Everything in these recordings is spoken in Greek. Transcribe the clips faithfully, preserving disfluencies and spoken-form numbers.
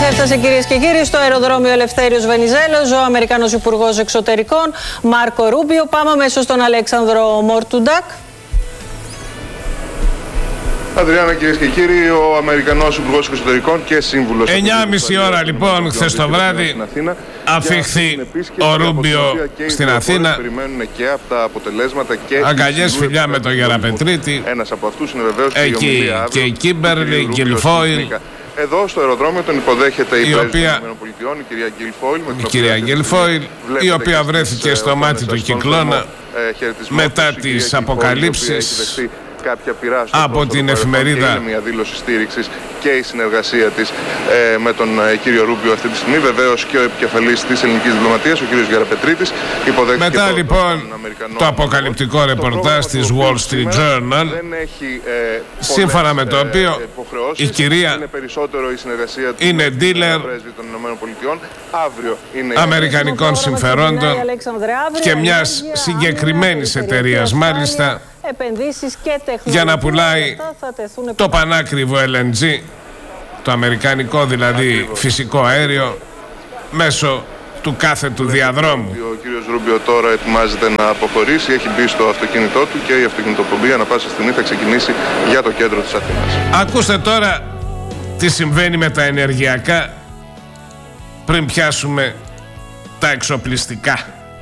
Έφτασε, κυρίες και κύριοι, στο αεροδρόμιο Ελευθέριος Βενιζέλος ο Αμερικανός Υπουργός Εξωτερικών Μάρκο Ρούμπιο. Πάμε αμέσως στον Αλέξανδρο Μορτουντάκ. Αδριάννα, κυρίες και κύριοι, ο Αμερικανός Υπουργός Εξωτερικών και σύμβουλος. εννιά και μισή ώρα λοιπόν χθες το βράδυ αφήχθη ο Ρούμπιο στην Αθήνα. Περιμένουν και από τα αποτελέσματα και αγκαλιές, φιλιά με τον Γεραπετρίτη. Ένας από αυτούς είναι βεβαίως εκεί και η Κίμπερλι, η Γκιλφόιλ. Εδώ στο αεροδρόμιο τον υποδέχεται η, η οποία, η κυρία Γκιλφόιλ, η κυρία Γκιλφόιλ, η οποία βρέθηκε στο μάτι του κυκλώνα μετά τις αποκαλύψεις από την εφημερίδα. Είναι μια δήλωση στήριξης και η συνεργασία της ε, με τον ε, κύριο Ρούμπιο αυτή τη στιγμή. Βεβαίως και ο επικεφαλής της ελληνικής διπλωματίας, ο κύριος Γεραπετρίτης, υποδέχθηκε. Μετά το, λοιπόν το, το αποκαλυπτικό ρεπορτάζ της Wall Street Journal, έχει, ε, σύμφωνα με το οποίο ε, η κυρία είναι, περισσότερο η συνεργασία του είναι dealer αμερικανικών συμφερόντων και μιας συγκεκριμένης εταιρείας μάλιστα, για να πουλάει το πανάκριβο ελ εν τζι, το αμερικανικό δηλαδή φυσικό αέριο, μέσω του κάθετου διαδρόμου. Ο κύριος Ρούμπιο τώρα ετοιμάζεται να αποχωρήσει, έχει μπει στο αυτοκίνητό του και η αυτοκινητοπομπή ανά πάσα στιγμή θα ξεκινήσει για το κέντρο της Αθήνας. Ακούστε τώρα τι συμβαίνει με τα ενεργειακά πριν πιάσουμε τα εξοπλιστικά.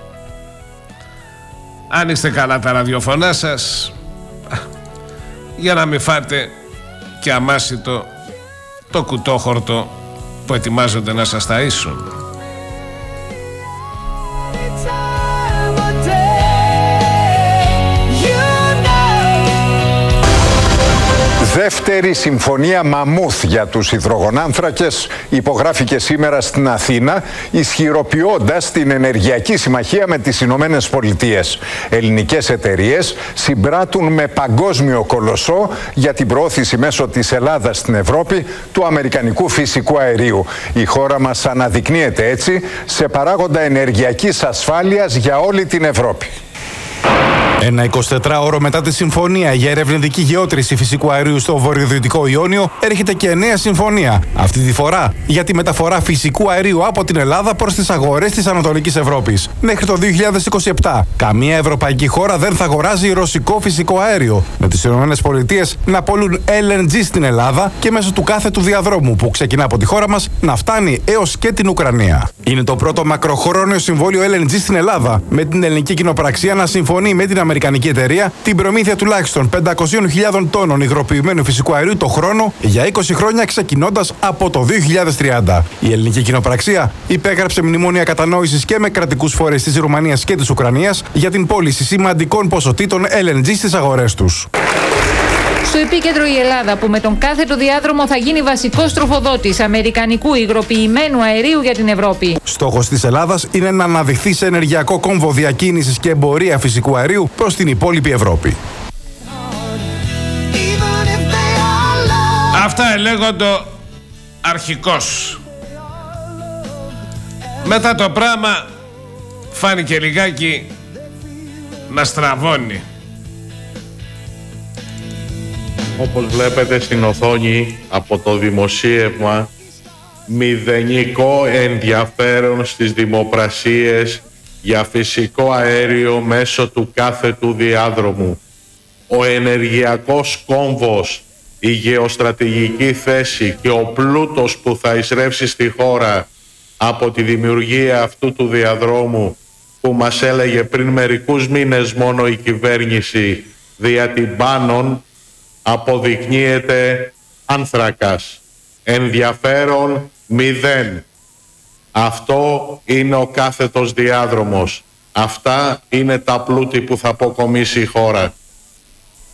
Άνοιξτε καλά τα ραδιοφωνά σας για να μην φάτε και αμάσιτο το κουτόχορτο που ετοιμάζονται να σας ταΐσουν. Δεύτερη συμφωνία μαμούθ για τους υδρογονάνθρακες υπογράφηκε σήμερα στην Αθήνα, ισχυροποιώντας την ενεργειακή συμμαχία με τις Ηνωμένες Πολιτείες. Ελληνικές εταιρείες συμπράττουν με παγκόσμιο κολοσσό για την προώθηση μέσω της Ελλάδας στην Ευρώπη του αμερικανικού φυσικού αερίου. Η χώρα μας αναδεικνύεται έτσι σε παράγοντα ενεργειακής ασφάλειας για όλη την Ευρώπη. Ένα εικοσιτετράωρο μετά τη συμφωνία για ερευνητική γεώτρηση φυσικού αερίου στο βορειοδυτικό Ιόνιο, έρχεται και νέα συμφωνία. Αυτή τη φορά για τη μεταφορά φυσικού αερίου από την Ελλάδα προς τις αγορές της Ανατολικής Ευρώπης. Μέχρι το δύο χιλιάδες είκοσι επτά, καμία ευρωπαϊκή χώρα δεν θα αγοράζει ρωσικό φυσικό αέριο, με τις ΗΠΑ να πωλούν ελ εν τζι στην Ελλάδα και μέσω του κάθετου διαδρόμου που ξεκινά από τη χώρα μας να φτάνει έως και την Ουκρανία. Είναι το πρώτο μακροχρόνιο συμβόλαιο ελ εν τζι στην Ελλάδα, με την ελληνική κοινοπραξία να συμφωνεί με την αμερικανική εταιρεία την προμήθεια τουλάχιστον πεντακόσιες χιλιάδες τόνων υγροποιημένου φυσικού αερίου το χρόνο για είκοσι χρόνια, ξεκινώντας από το δύο χιλιάδες τριάντα. Η ελληνική κοινοπραξία υπέγραψε μνημόνια κατανόησης και με κρατικούς φορείς της Ρουμανίας και της Ουκρανίας για την πώληση σημαντικών ποσοτήτων ελ εν τζι στις αγορές τους. Στο επίκεντρο η Ελλάδα, που με τον κάθετο διάδρομο θα γίνει βασικός τροφοδότης αμερικανικού υγροποιημένου αερίου για την Ευρώπη. Στόχος της Ελλάδας είναι να αναδειχθεί σε ενεργειακό κόμβο διακίνησης και εμπορία φυσικού αερίου προς την υπόλοιπη Ευρώπη. Αυτά ελέγχοντο αρχικώς. Μετά το πράγμα φάνηκε λιγάκι να στραβώνει. Όπως βλέπετε στην οθόνη από το δημοσίευμα, μηδενικό ενδιαφέρον στις δημοπρασίες για φυσικό αέριο μέσω του κάθετου διάδρομου. Ο ενεργειακός κόμβος, η γεωστρατηγική θέση και ο πλούτος που θα εισρεύσει στη χώρα από τη δημιουργία αυτού του διαδρόμου, που μας έλεγε πριν μερικούς μήνες μόνο η κυβέρνηση δια την Πάνων, αποδεικνύεται άνθρακας. Ενδιαφέρον μηδέν. Αυτό είναι ο κάθετος διάδρομος. Αυτά είναι τα πλούτη που θα αποκομίσει η χώρα.